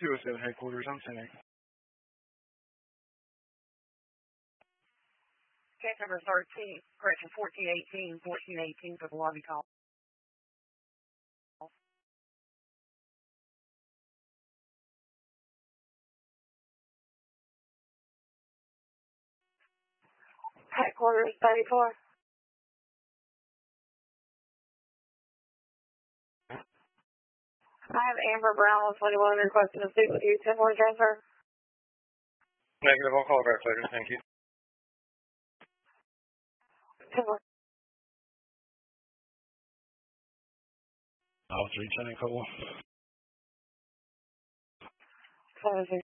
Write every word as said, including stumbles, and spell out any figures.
two oh seven headquarters, I'm sending. Case number thirteen, correction, fourteen eighteen, fourteen eighteen for the lobby call. Headquarters thirty-four. I have Amber Brown on twenty-one requesting to speak with you. ten one transfer. Negative, I'll call back later. Thank you. ten one. I'll return a call. seven six.